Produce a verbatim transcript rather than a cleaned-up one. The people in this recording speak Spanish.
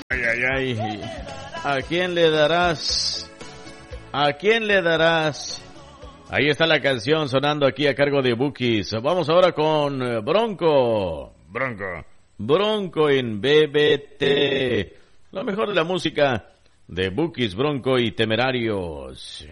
Ay, ay, ay. ¿A quién le darás? ¿A quién le darás? Ahí está la canción sonando aquí a cargo de Bukis. Vamos ahora con Bronco. Bronco. Bronco en B B T. Lo mejor de la música de Bukis, Bronco y Temerarios.